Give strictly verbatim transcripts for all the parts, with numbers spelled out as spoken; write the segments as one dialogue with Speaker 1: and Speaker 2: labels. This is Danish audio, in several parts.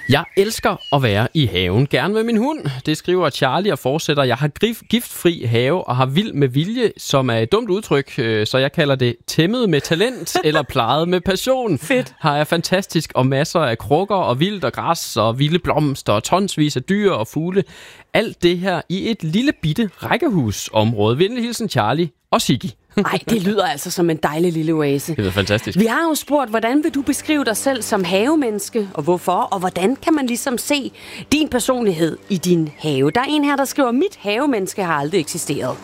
Speaker 1: Jeg elsker at være i haven. Gerne med min hund. Det skriver Charlie og fortsætter. Jeg har giftfri have og har vild med vilje, som er et dumt udtryk, så jeg kalder det tæmmet med talent eller plejet med passion.
Speaker 2: Fedt.
Speaker 1: Har jeg fantastisk og masser af krukker og vildt og græs og vilde blomster og tonsvis af dyr og fugle. Alt det her i et lille bitte rækkehusområde. Venlig hilsen Charlie og Siggy.
Speaker 2: Nej, det lyder altså som en dejlig lille oase.
Speaker 1: Det er fantastisk.
Speaker 2: Vi har jo spurgt, hvordan vil du beskrive dig selv som havemenneske, og hvorfor, og hvordan kan man ligesom se din personlighed i din have? Der er en her, der skriver, mit havemenneske har aldrig eksisteret.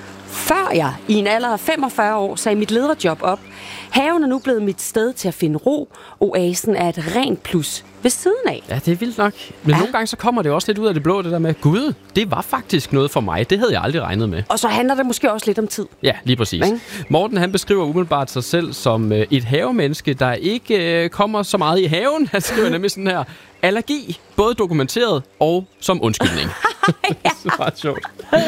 Speaker 2: Før jeg i en alder af femogfyrre år sagde mit lederjob op, haven er nu blevet mit sted til at finde ro. Oasen er et rent plus ved siden af.
Speaker 1: Ja, det er vildt nok. Men ja. Nogle gange så kommer det også lidt ud af det blå, det der med, gud, det var faktisk noget for mig. Det havde jeg aldrig regnet med.
Speaker 2: Og så handler det måske også lidt om tid.
Speaker 1: Ja, lige præcis. Okay. Morten, han beskriver umiddelbart sig selv som øh, et havemenneske, der ikke øh, kommer så meget i haven. Han skriver nemlig sådan her, allergi, både dokumenteret og som undskyldning. Det er meget sjovt.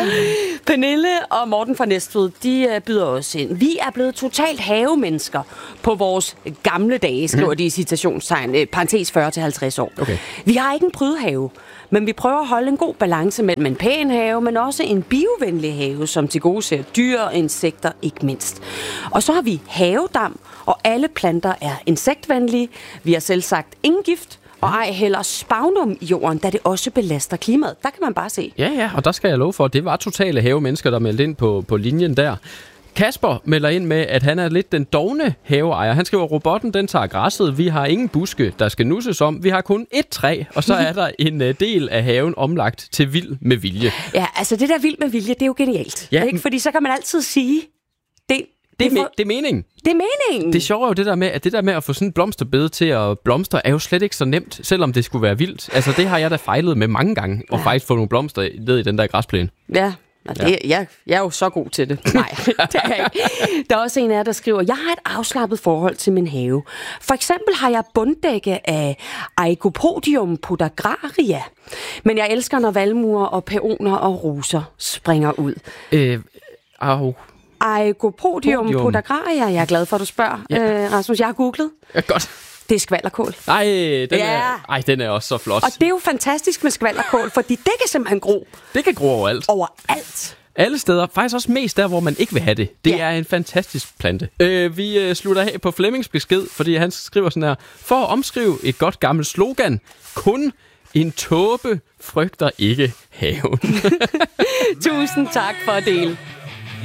Speaker 2: Pernille og Morten fra Næstved, de uh, byder os ind. Vi er blevet totalt havemennesker på vores gamle dage, skriver mm. de i citationstegn, eh, parentes fyrre til halvtreds år.
Speaker 1: Okay.
Speaker 2: Vi har ikke en prydehave, men vi prøver at holde en god balance mellem en pæn have, men også en biovenlig have, som tilgodeser dyr og insekter ikke mindst. Og så har vi havedam, og alle planter er insektvenlige. Vi har selv sagt ingen gift, og ej heller spagnum i jorden, da det også belaster klimaet. Der kan man bare se.
Speaker 1: Ja, ja, og der skal jeg love for, at det var totale havemennesker, der meldte ind på, på linjen der. Kasper melder ind med, at han er lidt den dovne haveejer. Han skriver, robotten den tager græsset. Vi har ingen buske, der skal nusses om. Vi har kun ét træ, og så er der en del af haven omlagt til vild med vilje.
Speaker 2: Ja, altså det der vild med vilje, det er jo genialt.
Speaker 1: Ja.
Speaker 2: Ikke? Fordi så kan man altid sige, det,
Speaker 1: Det er,
Speaker 2: det, for...
Speaker 1: me- det er meningen.
Speaker 2: det er meningen.
Speaker 1: Det sjove er jo det der med, at det der med at få sådan en blomsterbed til at blomstre, er jo slet ikke så nemt, selvom det skulle være vildt. Altså det har jeg da fejlet med mange gange, og ja. faktisk få nogle blomster ned i den der græsplæne.
Speaker 2: Ja. Det, ja. jeg, jeg er jo så god til det. Nej, det er jeg ikke. Der er også en af jer, der skriver, jeg har et afslappet forhold til min have. For eksempel har jeg bunddække af Aegopodium podagraria. Men jeg elsker, når valmuer og peoner og roser springer ud.
Speaker 1: Øh, au.
Speaker 2: Aegopodium
Speaker 1: Podium.
Speaker 2: podagraria. Jeg er glad for, at du spørger, ja. øh, Rasmus. Jeg har googlet.
Speaker 1: Ja, godt.
Speaker 2: Det er skvalderkål.
Speaker 1: Ej, den,
Speaker 2: Ja.
Speaker 1: er, ej, den er også så flot.
Speaker 2: Og det er jo fantastisk med skvalderkål, fordi det kan simpelthen gro
Speaker 1: Det kan gro overalt.
Speaker 2: overalt.
Speaker 1: Alle steder. Faktisk også mest der, hvor man ikke vil have det. Det
Speaker 2: Ja.
Speaker 1: er en fantastisk plante. Øh, vi øh, slutter af på Flemmings besked, fordi han skriver sådan her. For at omskrive et godt gammelt slogan. Kun en tåbe frygter ikke haven.
Speaker 2: Tusind tak for at dele.